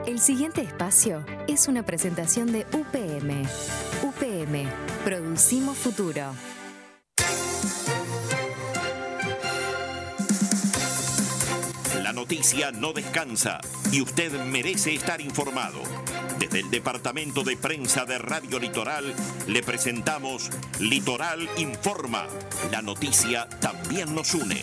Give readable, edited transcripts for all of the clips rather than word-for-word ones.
El siguiente espacio es una presentación de UPM. UPM, producimos futuro. La noticia no descansa y usted merece estar informado. Desde el Departamento de Prensa de Radio Litoral le presentamos Litoral Informa. La noticia también nos une.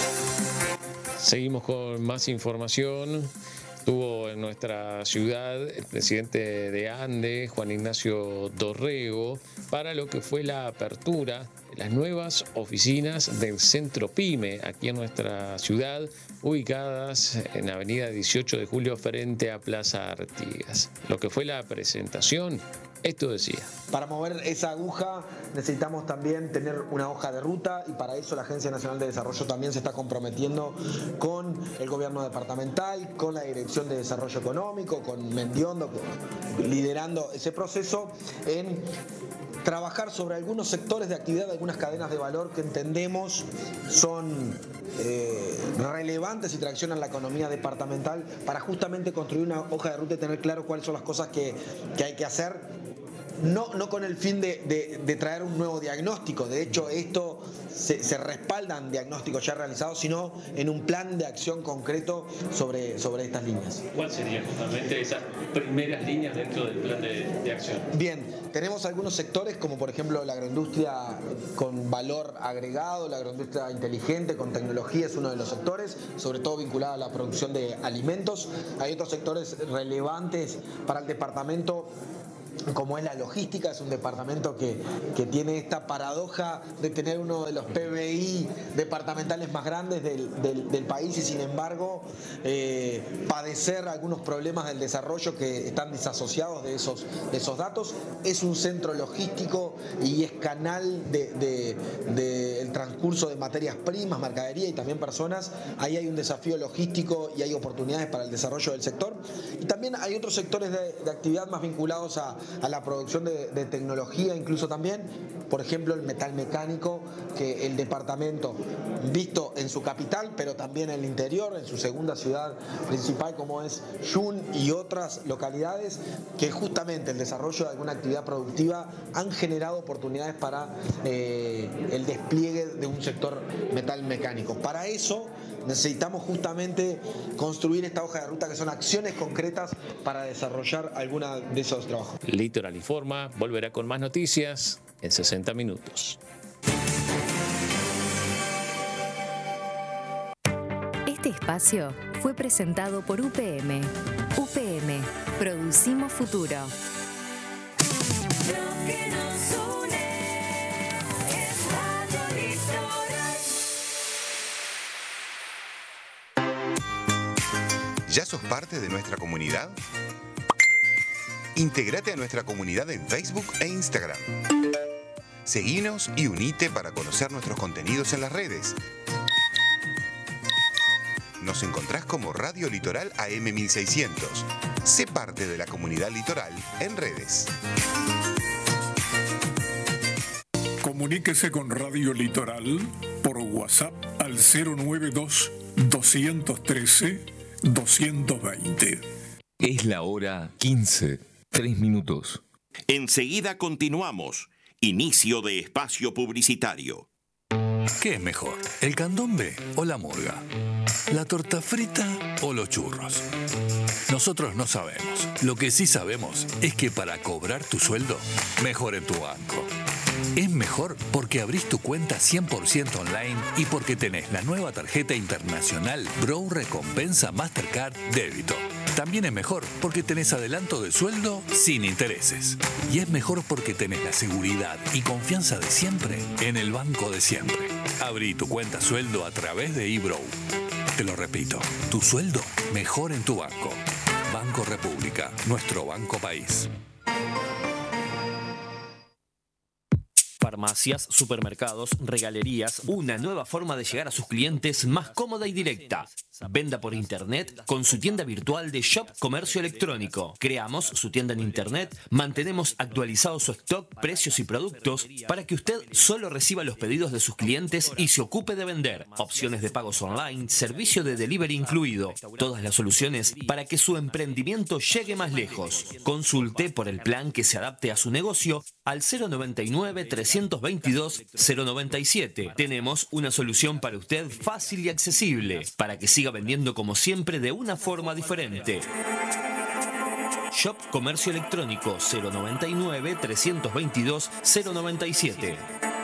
Seguimos con más información. Estuvo en nuestra ciudad el presidente de ANDE, Juan Ignacio Dorrego, para lo que fue la apertura de las nuevas oficinas del Centro PYME aquí en nuestra ciudad, ubicadas en Avenida 18 de Julio frente a Plaza Artigas. Lo que fue la presentación, esto decía. Para mover esa aguja necesitamos también tener una hoja de ruta y para eso la Agencia Nacional de Desarrollo también se está comprometiendo con el gobierno departamental, con la Dirección de Desarrollo Económico, con Mendiondo, liderando ese proceso en trabajar sobre algunos sectores de actividad, algunas cadenas de valor que entendemos son relevantes y traccionan la economía departamental para justamente construir una hoja de ruta y tener claro cuáles son las cosas que hay que hacer. No con el fin de traer un nuevo diagnóstico, de hecho esto se respalda en diagnósticos ya realizados, sino en un plan de acción concreto sobre estas líneas. ¿Cuáles serían justamente esas primeras líneas dentro del plan de acción? Bien, tenemos algunos sectores como por ejemplo la agroindustria con valor agregado, la agroindustria inteligente, con tecnología es uno de los sectores, sobre todo vinculado a la producción de alimentos. Hay otros sectores relevantes para el departamento, como es la logística, es un departamento que tiene esta paradoja de tener uno de los PBI departamentales más grandes del país y sin embargo padecer algunos problemas del desarrollo que están desasociados de esos datos. Es un centro logístico y es canal del transcurso de materias primas, mercadería y también personas. Ahí hay un desafío logístico y hay oportunidades para el desarrollo del sector. Y también hay otros sectores de actividad más vinculados a la producción de tecnología incluso también, por ejemplo el metal mecánico, que el departamento, visto en su capital, pero también en el interior, en su segunda ciudad principal como es Yun y otras localidades, que justamente el desarrollo de alguna actividad productiva han generado oportunidades para el despliegue de un sector metal mecánico. Para eso necesitamos justamente construir esta hoja de ruta que son acciones concretas para desarrollar alguna de esos trabajos. Litoral Informa volverá con más noticias en 60 minutos. Este espacio fue presentado por UPM. UPM, producimos futuro. Lo que nos une es Radio Litoral. ¿Ya sos parte de nuestra comunidad? Intégrate a nuestra comunidad en Facebook e Instagram. Seguinos y unite para conocer nuestros contenidos en las redes. Nos encontrás como Radio Litoral AM 1600. Sé parte de la comunidad litoral en redes. Comuníquese con Radio Litoral por WhatsApp al 092 213 220. Es la hora 15, 3 minutos. Enseguida continuamos. Inicio de espacio publicitario. ¿Qué es mejor, el candombe o la murga? ¿La torta frita o los churros? Nosotros no sabemos. Lo que sí sabemos es que para cobrar tu sueldo, mejor en tu banco. Es mejor porque abrís tu cuenta 100% online y porque tenés la nueva tarjeta internacional Bro Recompensa Mastercard Débito. También es mejor porque tenés adelanto de sueldo sin intereses. Y es mejor porque tenés la seguridad y confianza de siempre en el banco de siempre. Abrí tu cuenta sueldo a través de eBrow. Te lo repito, tu sueldo mejor en tu banco. Banco República, nuestro banco país. Farmacias, supermercados, regalerías, una nueva forma de llegar a sus clientes más cómoda y directa. Venda por internet con su tienda virtual de Shop Comercio Electrónico. Creamos su tienda en internet, mantenemos actualizado su stock, precios y productos para que usted solo reciba los pedidos de sus clientes y se ocupe de vender. Opciones de pagos online, servicio de delivery incluido. Todas las soluciones para que su emprendimiento llegue más lejos. Consulte por el plan que se adapte a su negocio al 099-322-097. Tenemos una solución para usted fácil y accesible, para que siga vendiendo como siempre de una forma diferente. Shop Comercio Electrónico 099-322-097.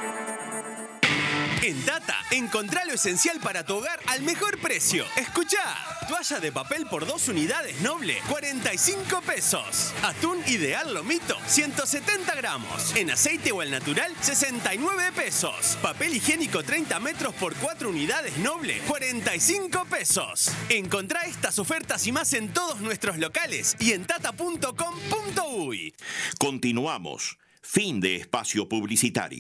En Tata, encontrá lo esencial para tu hogar al mejor precio. Escuchá, toalla de papel por 2 unidades Noble, 45 pesos. Atún Ideal Lomito, 170 gramos. En aceite o al natural, 69 pesos. Papel higiénico 30 metros por 4 unidades Noble, 45 pesos. Encontrá estas ofertas y más en todos nuestros locales y en tata.com.uy. Continuamos. Fin de espacio publicitario.